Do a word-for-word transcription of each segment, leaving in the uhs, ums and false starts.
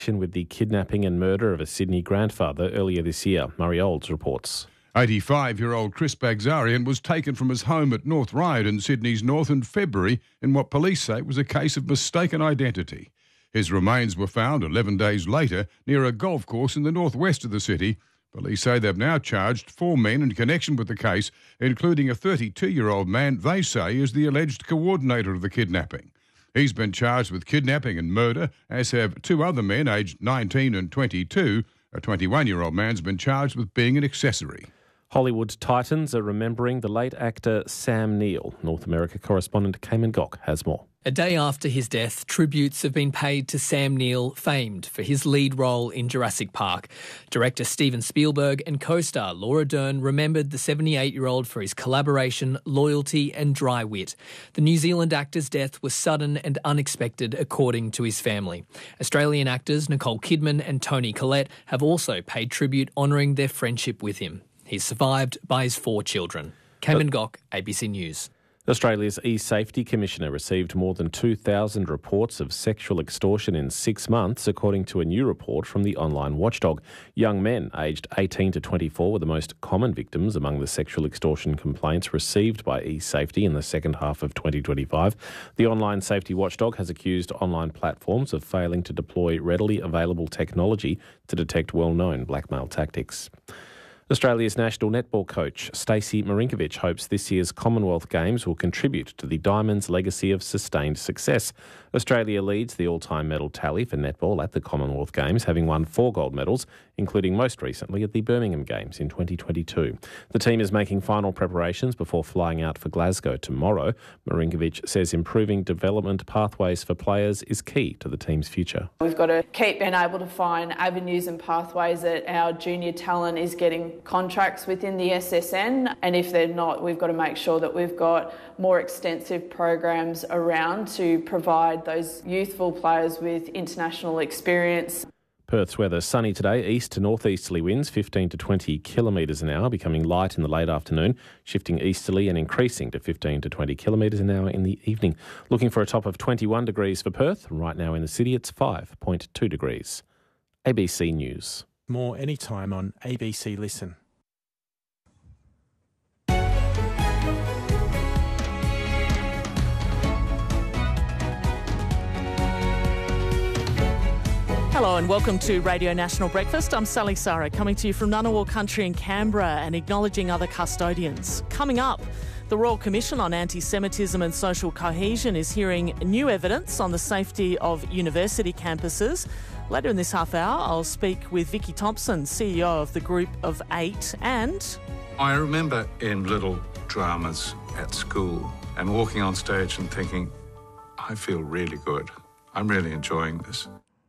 with the kidnapping and murder of a Sydney grandfather earlier this year. Murray Olds reports. eighty-five-year-old Chris Bagzarian was taken from his home at North Ryde in Sydney's north in February in what police say was a case of mistaken identity. His remains were found eleven days later near a golf course in the northwest of the city. Police say they've now charged four men in connection with the case, including a thirty-two-year-old man they say is the alleged coordinator of the kidnapping. He's been charged with kidnapping and murder, as have two other men aged nineteen and twenty-two. A twenty-one-year-old man's been charged with being an accessory. Hollywood titans are remembering the late actor Sam Neill. North America correspondent Cayman Gok has more. A day after his death, tributes have been paid to Sam Neill, famed for his lead role in Jurassic Park. Director Steven Spielberg and co-star Laura Dern remembered the seventy-eight-year-old for his collaboration, loyalty and dry wit. The New Zealand actor's death was sudden and unexpected, according to his family. Australian actors Nicole Kidman and Toni Collette have also paid tribute, honouring their friendship with him. He's survived by his four children. Cayman Gok, A B C News. Australia's e-Safety Commissioner received more than two thousand reports of sexual extortion in six months, according to a new report from the online watchdog. Young men aged eighteen to twenty-four were the most common victims among the sexual extortion complaints received by e-Safety in the second half of twenty twenty-five. The online safety watchdog has accused online platforms of failing to deploy readily available technology to detect well-known blackmail tactics. Australia's national netball coach, Stacey Marinkovich, hopes this year's Commonwealth Games will contribute to the Diamonds' legacy of sustained success. Australia leads the all-time medal tally for netball at the Commonwealth Games, having won four gold medals, including most recently at the Birmingham Games in twenty twenty-two. The team is making final preparations before flying out for Glasgow tomorrow. Marinkovich says improving development pathways for players is key to the team's future. We've got to keep being able to find avenues and pathways that our junior talent is getting contracts within the S S N, and if they're not, we've got to make sure that we've got more extensive programs around to provide those youthful players with international experience. Perth's weather sunny today, east to northeasterly winds fifteen to twenty kilometres an hour, becoming light in the late afternoon, shifting easterly and increasing to fifteen to twenty kilometres an hour in the evening. Looking for a top of twenty-one degrees for Perth. Right now in the city it's five point two degrees. A B C News. More anytime on A B C Listen. Hello and welcome to Radio National Breakfast. I'm Sally Sara, coming to you from Ngunnawal Country in Canberra and acknowledging other custodians. Coming up, the Royal Commission on Anti-Semitism and Social Cohesion is hearing new evidence on the safety of university campuses. Later in this half hour, I'll speak with Vicky Thompson, C E O of the Group of Eight, and... I remember in little dramas at school and walking on stage and thinking, I feel really good. I'm really enjoying this.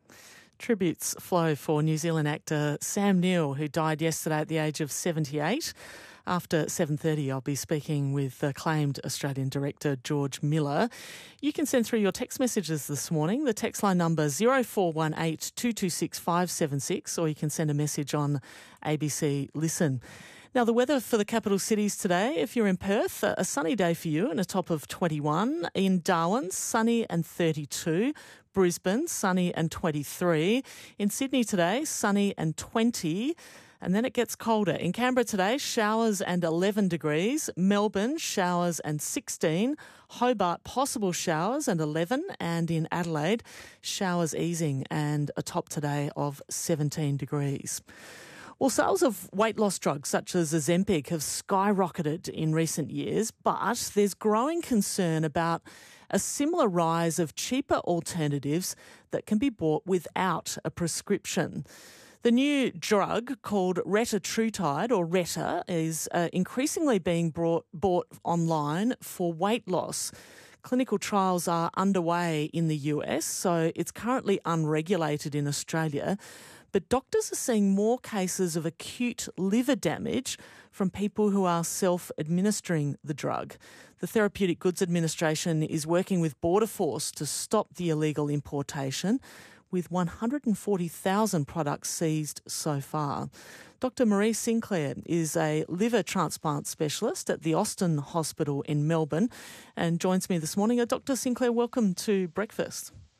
Tributes flow for New Zealand actor Sam Neill, who died yesterday at the age of seventy-eight. After seven thirty, I'll be speaking with acclaimed Australian director George Miller. You can send through your text messages this morning. The text line number zero four one eight two two six five seven six, or you can send a message on A B C Listen. Now, the weather for the capital cities today, if you're in Perth, a sunny day for you and a top of twenty-one. In Darwin, sunny and thirty-two. Brisbane, sunny and twenty-three. In Sydney today, sunny and twenty. And then it gets colder. In Canberra today, showers and eleven degrees. Melbourne, showers and sixteen. Hobart, possible showers and eleven. And in Adelaide, showers easing and a top today of seventeen degrees. Well, sales of weight loss drugs such as Ozempic have skyrocketed in recent years, but there's growing concern about a similar rise of cheaper alternatives that can be bought without a prescription. The new drug called retatrutide, or Retta, is uh, increasingly being brought, bought online for weight loss. Clinical trials are underway in the U S, so it's currently unregulated in Australia. But doctors are seeing more cases of acute liver damage from people who are self-administering the drug. The Therapeutic Goods Administration is working with Border Force to stop the illegal importation, with one hundred forty thousand products seized so far. Doctor Marie Sinclair is a liver transplant specialist at the Austin Hospital in Melbourne and joins me this morning. Uh, Doctor Sinclair, welcome to Breakfast.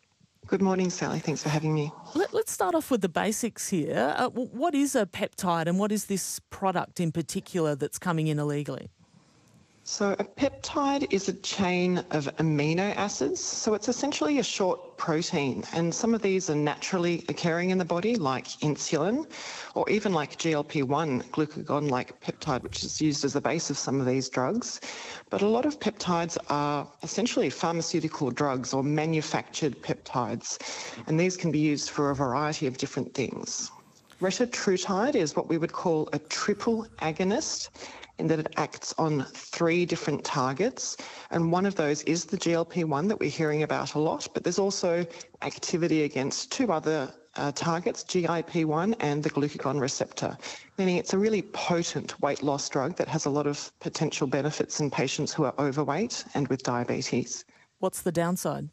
Good morning, Sally. Thanks for having me. Let, let's start off with the basics here. Uh, what is a peptide and what is this product in particular that's coming in illegally? So a peptide is a chain of amino acids. So it's essentially a short protein. And some of these are naturally occurring in the body, like insulin, or even like G L P one glucagon-like peptide, which is used as the base of some of these drugs. But a lot of peptides are essentially pharmaceutical drugs or manufactured peptides. And these can be used for a variety of different things. Retatrutide is what we would call a triple agonist, in that it acts on three different targets, and one of those is the G L P one that we're hearing about a lot, but there's also activity against two other uh, targets, G I P one and the glucagon receptor, meaning it's a really potent weight loss drug that has a lot of potential benefits in patients who are overweight and with diabetes. What's the downside?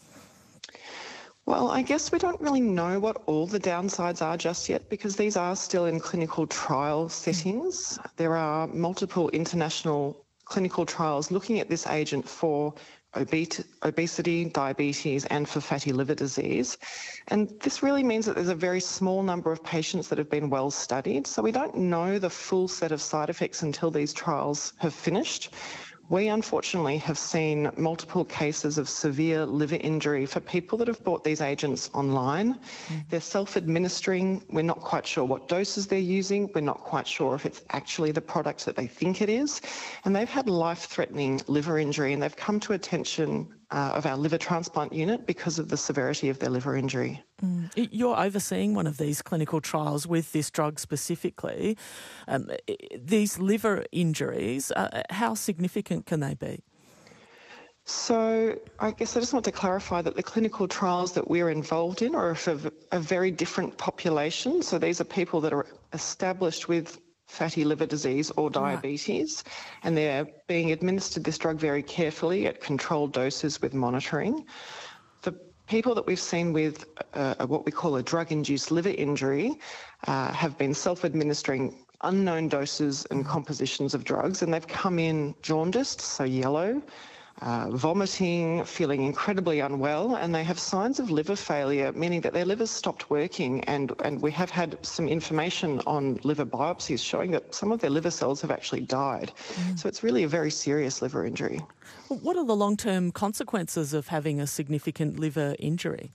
Well, I guess we don't really know what all the downsides are just yet because these are still in clinical trial settings. There are multiple international clinical trials looking at this agent for obesity, diabetes, and for fatty liver disease. And this really means that there's a very small number of patients that have been well studied. So we don't know the full set of side effects until these trials have finished. We unfortunately have seen multiple cases of severe liver injury for people that have bought these agents online. Mm. They're self-administering. We're not quite sure what doses they're using. We're not quite sure if it's actually the product that they think it is. And they've had life-threatening liver injury, and they've come to attention uh, of our liver transplant unit because of the severity of their liver injury. Mm. You're overseeing one of these clinical trials with this drug specifically. Um, these liver injuries, uh, how significant can they be? So I guess I just want to clarify that the clinical trials that we're involved in are for a very different population. So these are people that are established with fatty liver disease or diabetes, right, and they're being administered this drug very carefully at controlled doses with monitoring. The people that we've seen with uh, what we call a drug-induced liver injury uh, have been self-administering unknown doses and compositions of drugs, and they've come in jaundiced, so yellow, uh, vomiting, feeling incredibly unwell, and they have signs of liver failure, meaning that their liver's stopped working, and, and we have had some information on liver biopsies showing that some of their liver cells have actually died. Mm. So it's really a very serious liver injury. What are the long-term consequences of having a significant liver injury?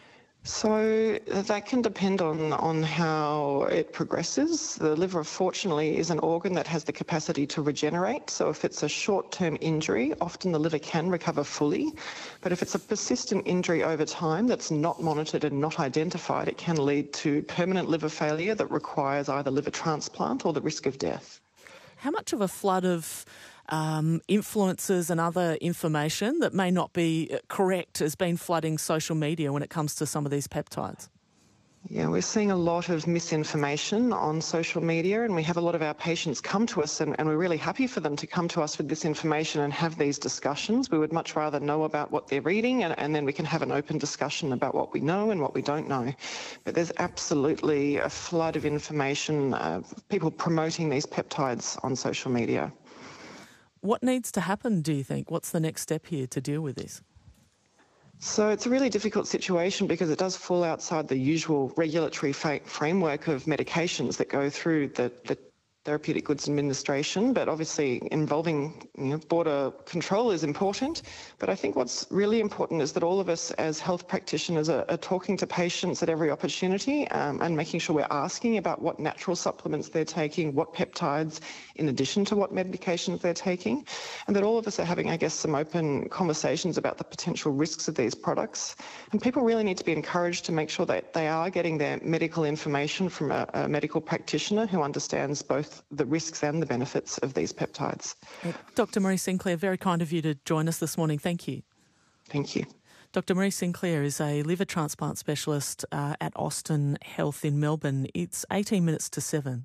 So that can depend on, on how it progresses. The liver, fortunately, is an organ that has the capacity to regenerate. So if it's a short-term injury, often the liver can recover fully. But if it's a persistent injury over time that's not monitored and not identified, it can lead to permanent liver failure that requires either liver transplant or the risk of death. How much of a flood of Um, influences and other information that may not be correct has been flooding social media when it comes to some of these peptides? Yeah, we're seeing a lot of misinformation on social media, and we have a lot of our patients come to us, and, and we're really happy for them to come to us with this information and have these discussions. We would much rather know about what they're reading, and, and then we can have an open discussion about what we know and what we don't know. But there's absolutely a flood of information, uh, people promoting these peptides on social media. What needs to happen, do you think? What's the next step here to deal with this? So it's a really difficult situation because it does fall outside the usual regulatory fa- framework of medications that go through the, the Therapeutic Goods Administration, but obviously involving you know, border control is important. But I think what's really important is that all of us as health practitioners are, are talking to patients at every opportunity um, and making sure we're asking about what natural supplements they're taking, what peptides, in addition to what medications they're taking, and that all of us are having, I guess, some open conversations about the potential risks of these products. And people really need to be encouraged to make sure that they are getting their medical information from a, a medical practitioner who understands both the risks and the benefits of these peptides. Doctor Marie Sinclair, very kind of you to join us this morning. Thank you. Thank you. Doctor Marie Sinclair is a liver transplant specialist uh, at Austin Health in Melbourne. It's eighteen minutes to seven.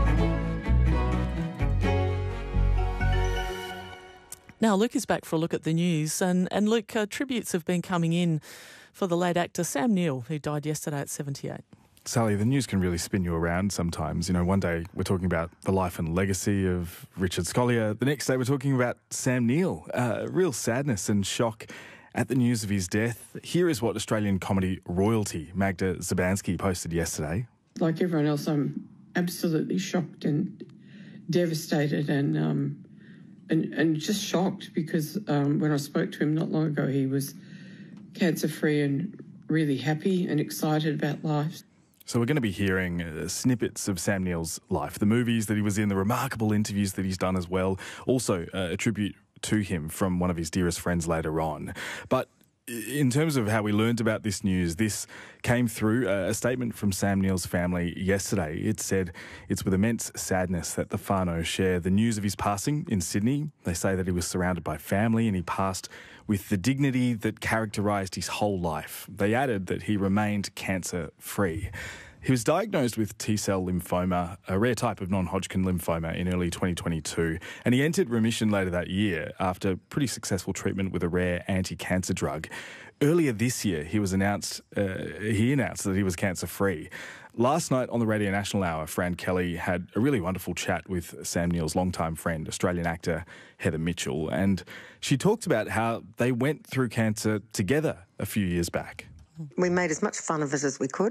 Now, Luke is back for a look at the news. And, and Luke, uh, tributes have been coming in for the late actor Sam Neill, who died yesterday at seventy-eight. Sally, the news can really spin you around sometimes. You know, one day we're talking about the life and legacy of Richard Scolyer. The next day we're talking about Sam Neill. Uh, real sadness and shock at the news of his death. Here is what Australian comedy royalty Magda Szubanski posted yesterday. Like everyone else, I'm absolutely shocked and devastated and um, and, and just shocked because um, when I spoke to him not long ago, he was cancer-free and really happy and excited about life. So we're going to be hearing uh, snippets of Sam Neill's life, the movies that he was in, the remarkable interviews that he's done as well, also uh, a tribute to him from one of his dearest friends later on. But in terms of how we learned about this news, this came through a statement from Sam Neill's family yesterday. It said it's with immense sadness that the whānau share the news of his passing in Sydney. They say that he was surrounded by family and he passed with the dignity that characterised his whole life. They added that he remained cancer-free. He was diagnosed with T-cell lymphoma, a rare type of non-Hodgkin lymphoma, in early twenty twenty-two, and he entered remission later that year after pretty successful treatment with a rare anti-cancer drug. Earlier this year, he was announced uh, he announced that he was cancer-free. Last night on the Radio National Hour, Fran Kelly had a really wonderful chat with Sam Neill's longtime friend, Australian actor Heather Mitchell, and she talked about how they went through cancer together a few years back. We made as much fun of it as we could.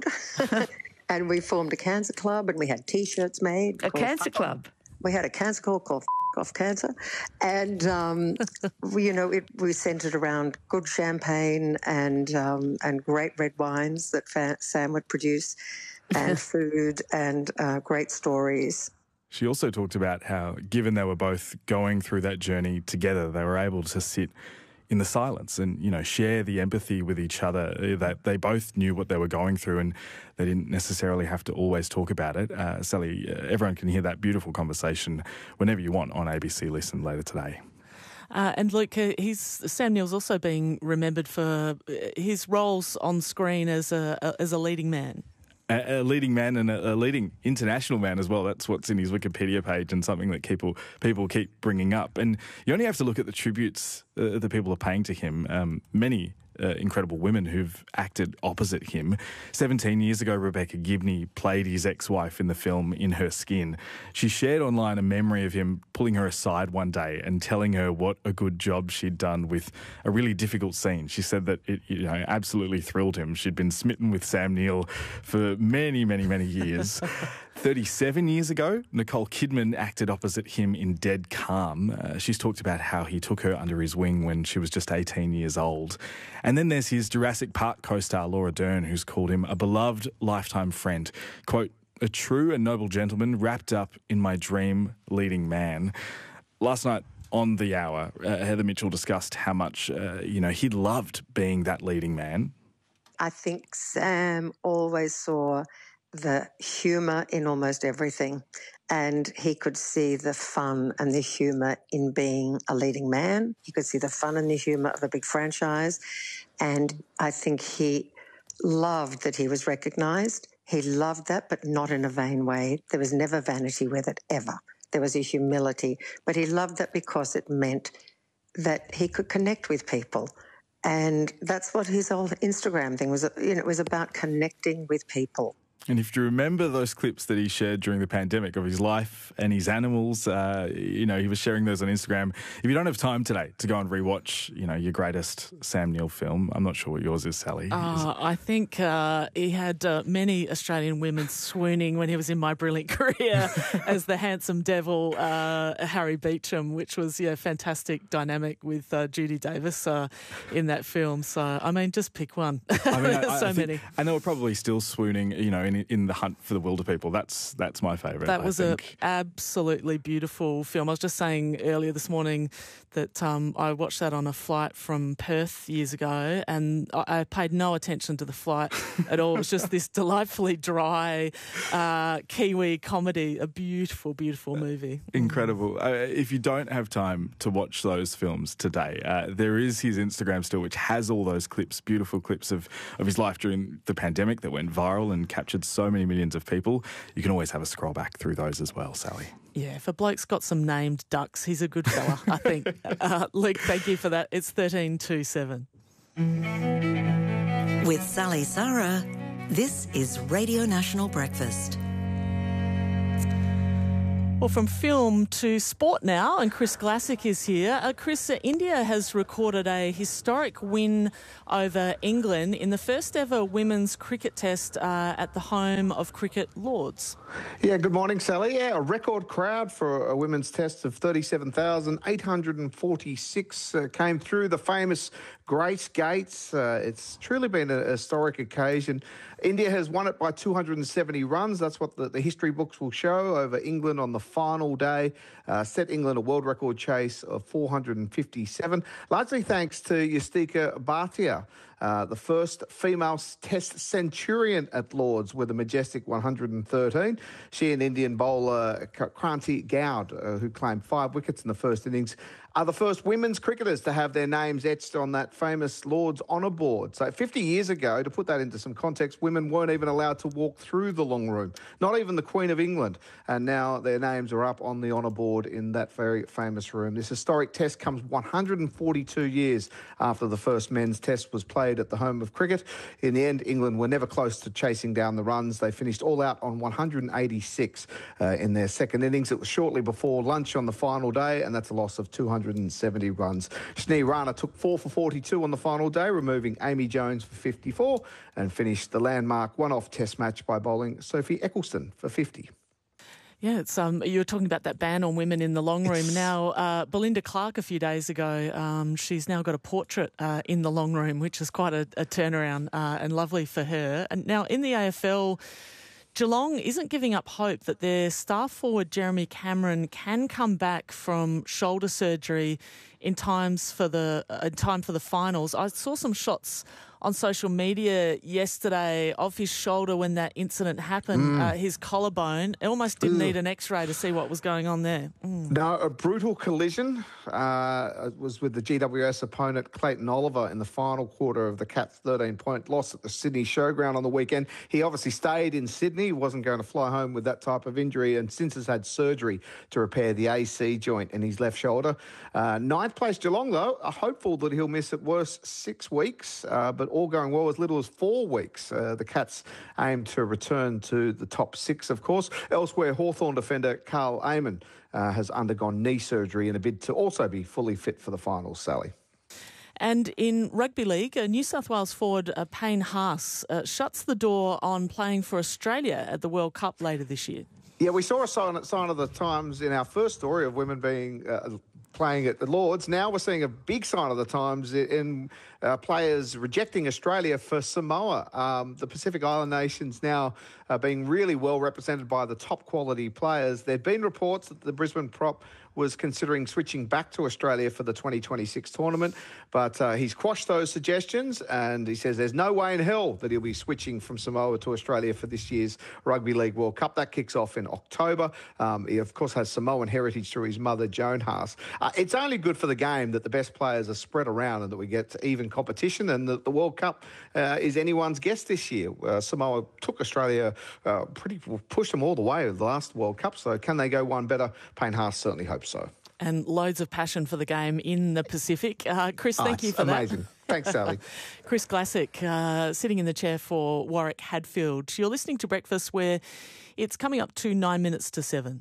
And we formed a cancer club and we had T-shirts made. A cancer club? We had a cancer club called F- Off Cancer. And, um, we, you know, it, we centred around good champagne and um, and great red wines that Fa- Sam would produce and food and uh, great stories. She also talked about how, given they were both going through that journey together, they were able to sit in the silence and, you know, share the empathy with each other, that they both knew what they were going through and they didn't necessarily have to always talk about it. Uh, Sally, uh, everyone can hear that beautiful conversation whenever you want on A B C Listen later today. Uh, and Luke, uh, he's, Sam Neill's also being remembered for his roles on screen as a, a as a leading man. A, a leading man and a, a leading international man as well. That's what's in his Wikipedia page and something that people people keep bringing up. And you only have to look at the tributes uh, that people are paying to him. Um, many uh, incredible women who've acted opposite him. Seventeen years ago, Rebecca Gibney played his ex-wife in the film In Her Skin. She shared online a memory of him pulling her aside one day and telling her what a good job she'd done with a really difficult scene. She said that it, you know, absolutely thrilled him. She'd been smitten with Sam Neill for many, many, many years. thirty-seven years ago, Nicole Kidman acted opposite him in Dead Calm. Uh, she's talked about how he took her under his wing when she was just eighteen years old. And then there's his Jurassic Park co-star Laura Dern, who's called him a beloved lifetime friend. Quote, a true and noble gentleman wrapped up in my dream leading man. Last night on The Hour, uh, Heather Mitchell discussed how much, uh, you know, he loved being that leading man. I think Sam always saw the humour in almost everything, and he could see the fun and the humour in being a leading man. He could see the fun and the humour of a big franchise, and I think he loved that he was recognised. He loved that, but not in a vain way. There was never vanity with it, ever. There was a humility, but he loved that because it meant that he could connect with people. And that's what his whole Instagram thing was. You know, it was about connecting with people. And if you remember those clips that he shared during the pandemic of his life and his animals, uh, you know, he was sharing those on Instagram. If you don't have time today to go and rewatch, you know, your greatest Sam Neill film, I'm not sure what yours is, Sally. Uh, I think uh, he had uh, many Australian women swooning when he was in My Brilliant Career as the handsome devil, uh, Harry Beecham, which was, yeah, fantastic dynamic with uh, Judy Davis uh, in that film. So, I mean, just pick one. I mean, I, so I many. And they were probably still swooning, you know, in in The Hunt for the Wilder People. That's that's my favourite. That was an absolutely beautiful film. I was just saying earlier this morning that um, I watched that on a flight from Perth years ago, and I, I paid no attention to the flight at all. It was just this delightfully dry uh, Kiwi comedy, a beautiful, beautiful movie. Incredible. Uh, if you don't have time to watch those films today, uh, there is his Instagram still, which has all those clips, beautiful clips of, of his life during the pandemic that went viral and captured so many millions of people. You can always have a scroll back through those as well, Sally. Yeah, if a bloke's got some named ducks, he's a good fella, I think. Uh, Luke, thank you for that. It's thirteen two seven. With Sally Sarah, this is Radio National Breakfast. Well, from film to sport now, and Chris Glassick is here. Uh, Chris, uh, India has recorded a historic win over England in the first ever women's cricket test uh, at the home of cricket, Lords. Yeah, good morning, Sally. Yeah, a record crowd for a women's test of thirty-seven thousand eight hundred forty-six uh, came through the famous Great Gates. Uh, it's truly been a historic occasion. India has won it by two hundred seventy runs. That's what the, the history books will show over England on the final day. Uh, set England a world record chase of four hundred fifty-seven, largely thanks to Yastika Bhatia, uh, the first female test centurion at Lords with a majestic one hundred thirteen. She and Indian bowler Kranti Goud, uh, who claimed five wickets in the first innings, are the first women's cricketers to have their names etched on that famous Lords honour board. So fifty years ago, to put that into some context, women weren't even allowed to walk through the long room, not even the Queen of England. And now their names are up on the honour board in that very famous room. This historic test comes one hundred forty-two years after the first men's test was played at the home of cricket. In the end, England were never close to chasing down the runs. They finished all out on one hundred eighty-six uh, in their second innings. It was shortly before lunch on the final day, and that's a loss of two hundred seventy runs. Shnee Rana took four for forty-two on the final day, removing Amy Jones for fifty-four, and finished the landmark one-off test match by bowling Sophie Eccleston for fifty. Yeah, it's um. You were talking about that ban on women in the long room. It's... Now, uh, Belinda Clark a few days ago, um, she's now got a portrait uh, in the long room, which is quite a, a turnaround uh, and lovely for her. And now in the A F L, Geelong isn't giving up hope that their star forward Jeremy Cameron can come back from shoulder surgery in times for the uh, in time for the finals. I saw some shots on social media yesterday of his shoulder when that incident happened, mm. uh, his collarbone. It almost didn't Ugh. need an X-ray to see what was going on there. Mm. No, a brutal collision uh, was with the G W S opponent Clayton Oliver in the final quarter of the Cats' thirteen-point loss at the Sydney Showground on the weekend. He obviously stayed in Sydney. He wasn't going to fly home with that type of injury, and since has had surgery to repair the A C joint in his left shoulder. Uh, ninth place Geelong, though, are hopeful that he'll miss at worst six weeks, uh, but all going well, as little as four weeks. Uh, the Cats aim to return to the top six, of course. Elsewhere, Hawthorn defender Carl Amon uh, has undergone knee surgery in a bid to also be fully fit for the finals, Sally. And in rugby league, uh, New South Wales forward uh, Payne Haas uh, shuts the door on playing for Australia at the World Cup later this year. Yeah, we saw a sign, sign of the times in our first story of women being uh, playing at the Lords. Now we're seeing a big sign of the times in uh, players rejecting Australia for Samoa. Um, the Pacific Island nations now uh, being really well represented by the top quality players. There have been reports that the Brisbane prop was considering switching back to Australia for the twenty twenty-six tournament, but uh, he's quashed those suggestions, and he says there's no way in hell that he'll be switching from Samoa to Australia for this year's Rugby League World Cup. That kicks off in October. Um, he, of course, has Samoan heritage through his mother, Joan Haas. Uh, it's only good for the game that the best players are spread around and that we get even competition, and that the World Cup uh, is anyone's guess this year. Uh, Samoa took Australia, uh, pretty pushed them all the way with the last World Cup, so can they go one better? Payne Haas certainly hopes so. And loads of passion for the game in the Pacific. Uh, Chris, thank oh, you for amazing. that. Amazing. Thanks, Sally. Chris Glassick, uh, sitting in the chair for Warwick Hadfield. You're listening to Breakfast, where it's coming up to nine minutes to seven.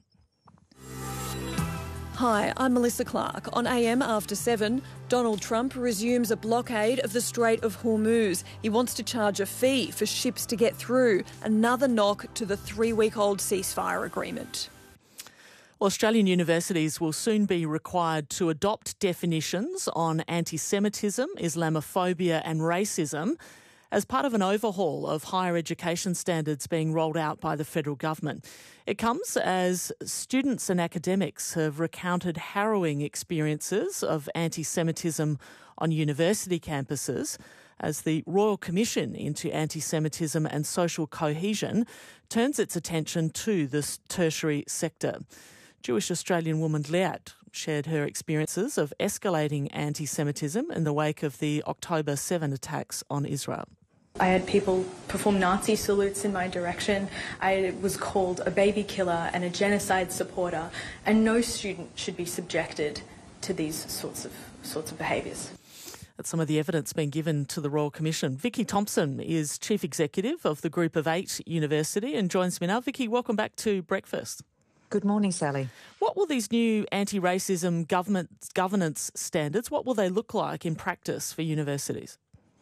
Hi, I'm Melissa Clark. On A M After seven, Donald Trump resumes a blockade of the Strait of Hormuz. He wants to charge a fee for ships to get through, another knock to the three-week-old ceasefire agreement. Well, Australian universities will soon be required to adopt definitions on anti-Semitism, Islamophobia and racism as part of an overhaul of higher education standards being rolled out by the federal government. It comes as students and academics have recounted harrowing experiences of anti-Semitism on university campuses as the Royal Commission into Anti-Semitism and Social Cohesion turns its attention to this tertiary sector. Jewish Australian woman Liat shared her experiences of escalating anti-Semitism in the wake of the October seventh attacks on Israel. I had people perform Nazi salutes in my direction. I was called a baby killer and a genocide supporter, and no student should be subjected to these sorts of sorts of behaviours. That's some of the evidence being given to the Royal Commission. Vicky Thompson is Chief Executive of the Group of Eight University and joins me now. Vicky, welcome back to Breakfast. Good morning, Sally. What will these new anti-racism government governance standards, what will they look like in practice for universities?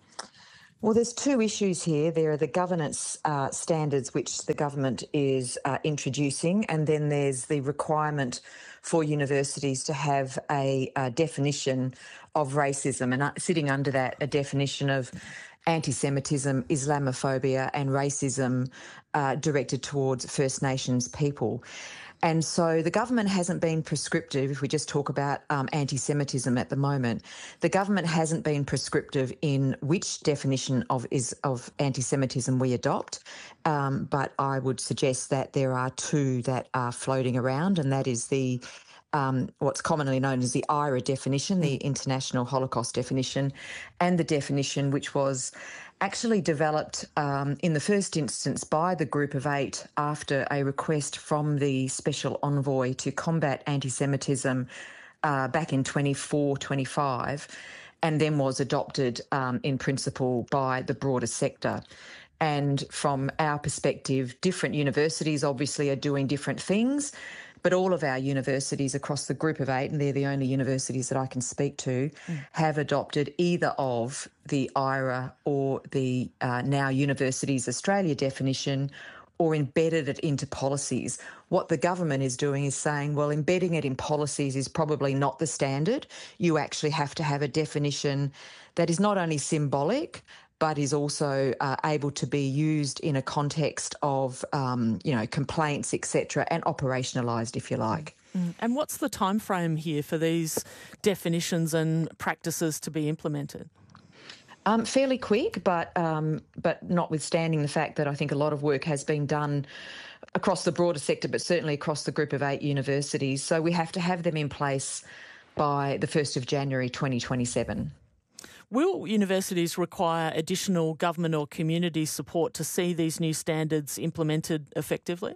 Well, there's two issues here. There are the governance uh, standards which the government is uh, introducing, and then there's the requirement for universities to have a, a definition of racism, and uh, sitting under that, a definition of anti-Semitism, Islamophobia and racism uh, directed towards First Nations people. And so the government hasn't been prescriptive, if we just talk about um, anti-Semitism at the moment, the government hasn't been prescriptive in which definition of is of anti-Semitism we adopt, um, but I would suggest that there are two that are floating around, and that is the Um, what's commonly known as the I R A definition, the International Holocaust definition, and the definition which was actually developed um, in the first instance by the Group of Eight after a request from the Special Envoy to combat anti-Semitism uh, back in twenty-four twenty-five, and then was adopted um, in principle by the broader sector. And from our perspective, different universities obviously are doing different things, but all of our universities across the Group of Eight, and they're the only universities that I can speak to, mm. have adopted either of the I R A or the uh, now Universities Australia definition, or embedded it into policies. What the government is doing is saying, well, embedding it in policies is probably not the standard. You actually have to have a definition that is not only symbolic, but is also uh, able to be used in a context of, um, you know, complaints, et cetera, and operationalised, if you like. Mm. And what's the time frame here for these definitions and practices to be implemented? Um, fairly quick, but um, but notwithstanding the fact that I think a lot of work has been done across the broader sector, but certainly across the Group of Eight universities. So we have to have them in place by the first of January twenty twenty-seven. Will universities require additional government or community support to see these new standards implemented effectively?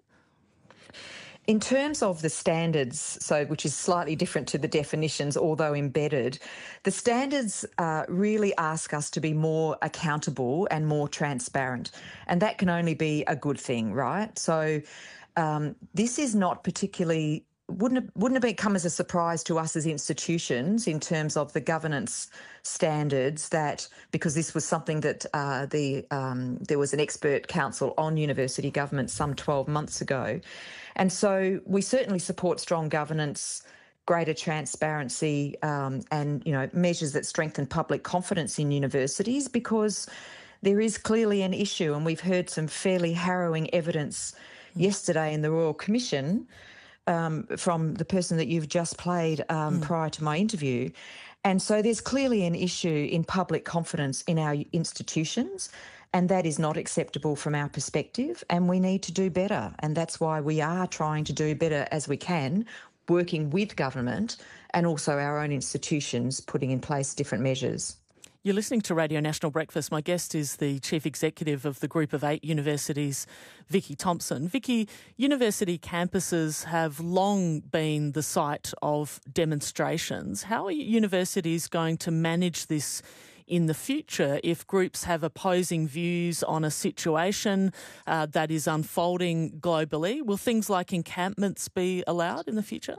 In terms of the standards, so which is slightly different to the definitions, although embedded, the standards uh, really ask us to be more accountable and more transparent, and that can only be a good thing, right? So um, this is not particularly Wouldn't it, wouldn't it come as a surprise to us as institutions in terms of the governance standards that, because this was something that uh, the um, there was an expert council on university government some twelve months ago. And so we certainly support strong governance, greater transparency um, and, you know, measures that strengthen public confidence in universities, because there is clearly an issue, and we've heard some fairly harrowing evidence yesterday in the Royal Commission Um, from the person that you've just played um, mm. prior to my interview. And so there's clearly an issue in public confidence in our institutions, and that is not acceptable from our perspective, and we need to do better. And that's why we are trying to do better as we can, working with government and also our own institutions, putting in place different measures. You're listening to Radio National Breakfast. My guest is the Chief Executive of the Group of Eight Universities, Vicky Thompson. Vicky, university campuses have long been the site of demonstrations. How are universities going to manage this in the future if groups have opposing views on a situation uh, that is unfolding globally? Will things like encampments be allowed in the future?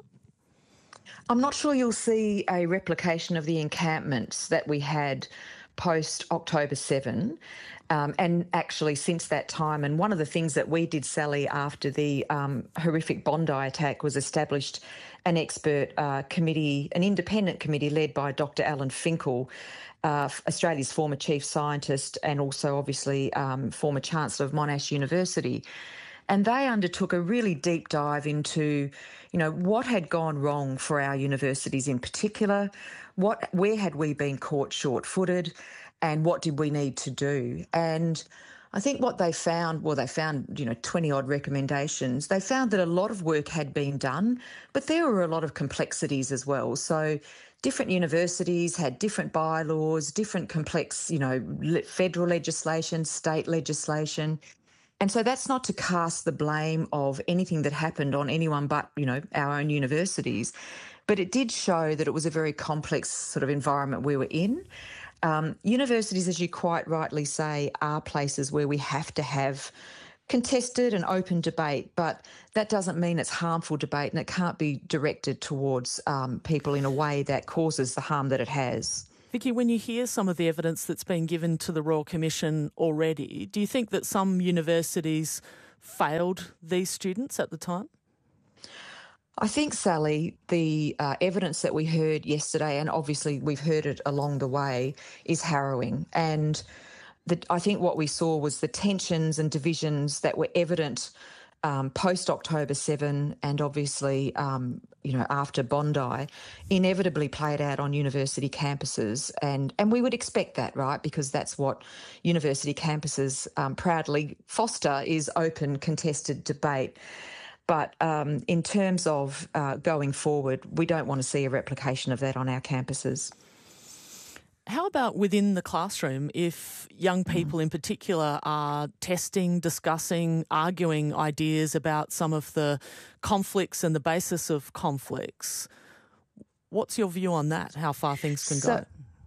I'm not sure you'll see a replication of the encampments that we had post-October seventh, um, and actually since that time. And one of the things that we did, Sally, after the um, horrific Bondi attack was established an expert uh, committee, an independent committee led by Doctor Alan Finkel, uh, Australia's former chief scientist and also obviously um, former Chancellor of Monash University. And they undertook a really deep dive into, you know, what had gone wrong for our universities in particular, what, where had we been caught short-footed, and what did we need to do? And I think what they found, well, they found, you know, twenty-odd recommendations. They found that a lot of work had been done, but there were a lot of complexities as well. So different universities had different bylaws, different complex, you know, federal legislation, state legislation. And so that's not to cast the blame of anything that happened on anyone but, you know, our own universities. But it did show that it was a very complex sort of environment we were in. Um, universities, as you quite rightly say, are places where we have to have contested and open debate, but that doesn't mean it's harmful debate, and it can't be directed towards um, people in a way that causes the harm that it has. Vicky, when you hear some of the evidence that's been given to the Royal Commission already, do you think that some universities failed these students at the time? I think, Sally, the uh, evidence that we heard yesterday, and obviously we've heard it along the way, is harrowing. And the, I think what we saw was the tensions and divisions that were evident um, post-October seventh and obviously, um, you know, after Bondi, inevitably played out on university campuses. And, and we would expect that, right, because that's what university campuses um, proudly foster, is open, contested debate. But um, in terms of uh, going forward, we don't want to see a replication of that on our campuses. How about within the classroom, if young people in particular are testing, discussing, arguing ideas about some of the conflicts and the basis of conflicts? What's your view on that, how far things can so, go?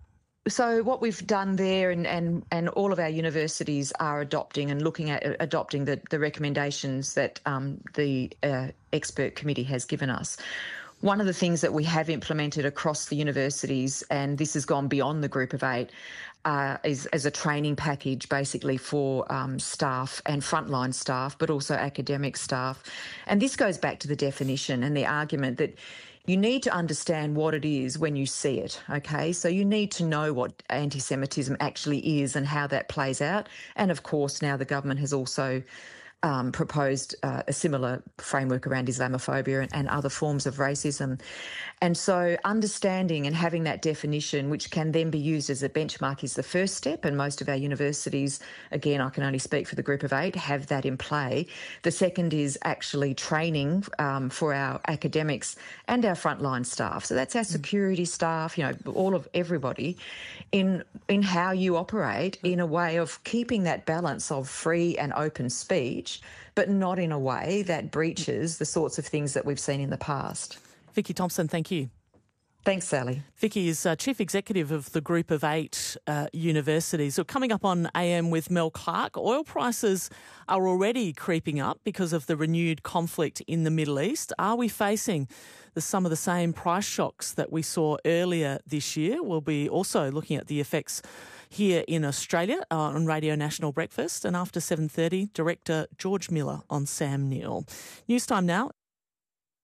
So what we've done there, and, and, and all of our universities are adopting and looking at adopting the, the recommendations that um, the uh, expert committee has given us. One of the things that we have implemented across the universities, and this has gone beyond the group of eight, uh, is as a training package basically for um, staff and frontline staff, but also academic staff. And this goes back to the definition and the argument that you need to understand what it is when you see it, okay? So you need to know what anti-Semitism actually is and how that plays out. And, of course, now the government has also um, proposed uh, a similar framework around Islamophobia and, and other forms of racism. And so understanding and having that definition, which can then be used as a benchmark, is the first step. And most of our universities, again, I can only speak for the group of eight, have that in play. The second is actually training um, for our academics and our frontline staff. So that's our security staff, you know, all of everybody in in how you operate in a way of keeping that balance of free and open speech, but not in a way that breaches the sorts of things that we've seen in the past. Vicky Thompson, thank you. Thanks, Sally. Vicky is uh, Chief Executive of the Group of Eight uh, Universities. So coming up on A M with Mel Clark, oil prices are already creeping up because of the renewed conflict in the Middle East. Are we facing the, some of the same price shocks that we saw earlier this year? We'll be also looking at the effects here in Australia uh, on Radio National Breakfast. And after seven thirty, Director George Miller on Sam Neill. News time now.